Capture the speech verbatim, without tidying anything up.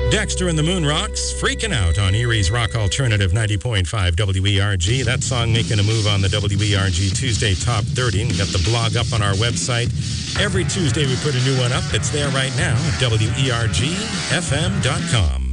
Dexter and the Moon Rocks, Freaking Out on Erie's Rock Alternative ninety point five W E R G. That song making a move on the W E R G Tuesday Top thirty. And we got the blog up on our website. Every Tuesday we put a new one up. It's there right now at W E R G F M dot com.